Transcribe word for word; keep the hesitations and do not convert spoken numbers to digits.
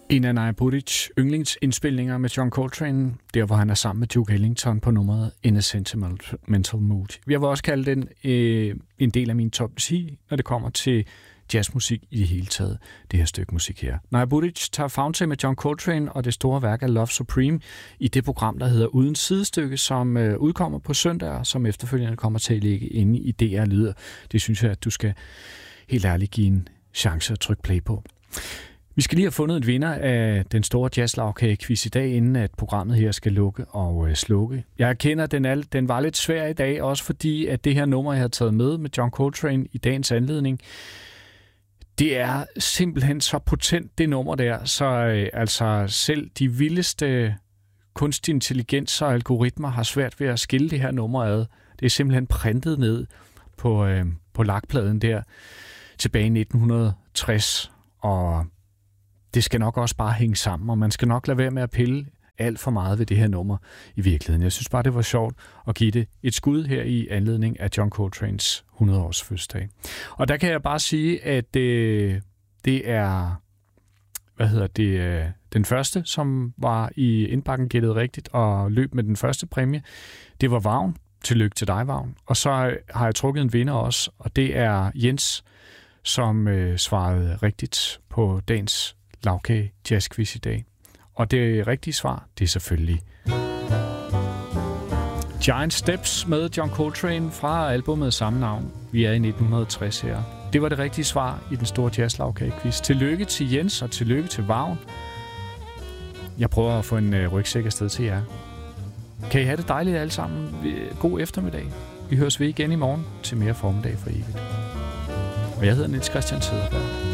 En af Naja Buric yndlingsindspilninger med John Coltrane, der hvor han er sammen med Duke Ellington på nummeret In a Sentimental Mood. Vi har også kaldt den øh, en del af min top ti, når det kommer til jazzmusik i det hele taget, det her stykke musik her. Naja Buric tager favntag med John Coltrane og det store værk af Love Supreme i det program, der hedder Uden Sidestykke, som øh, udkommer på søndag, som efterfølgende kommer til at ligge inde i D R Lyder. Det synes jeg, at du skal helt ærligt give en chance at trykke play på. Vi skal lige have fundet en vinder af den store jazzlagkage-quiz i dag, inden at programmet her skal lukke og øh, slukke. Jeg erkender, at den, al- den var lidt svær i dag, også fordi at det her nummer, jeg har taget med med John Coltrane i dagens anledning, det er simpelthen så potent, det nummer der, så øh, altså selv de vildeste kunstig intelligens og algoritmer har svært ved at skille det her nummer ad. Det er simpelthen printet ned på, øh, på lakpladen der tilbage i nitten tres, og det skal nok også bare hænge sammen, og man skal nok lade være med at pille alt for meget ved det her nummer i virkeligheden. Jeg synes bare, det var sjovt at give det et skud her i anledning af John Coltranes hundrede-års fødselsdag. Og der kan jeg bare sige, at det, det er hvad hedder det, den første, som var i indbakken gættet rigtigt og løb med den første præmie. Det var Vagn. Tillykke til dig, Vagn. Og så har jeg trukket en vinder også, og det er Jens, som øh, svarede rigtigt på dagens Lagkage Jazzquiz i dag. Og det rigtige svar, det er selvfølgelig Giant Steps med John Coltrane fra albumet samme navn. Vi er i nitten tres her. Det var det rigtige svar i den store Jazzlagkage-quiz. Tillykke til Jens og tillykke til Vagn. Jeg prøver at få en øh, rygsæk afsted til jer. Kan I have det dejligt alle sammen? God eftermiddag. Vi høres ved igen i morgen til mere formiddag for evigt. Og jeg hedder Niels Christian Cederberg.